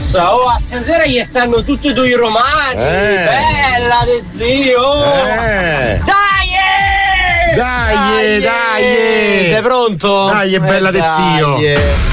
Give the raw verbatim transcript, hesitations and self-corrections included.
Massa, oh, a stasera gli stanno tutti e due i romani. Eh. Bella de zio. Eh. Dai! Dai, dai! Sei pronto? Dai, è bella Eh, de zio! dai.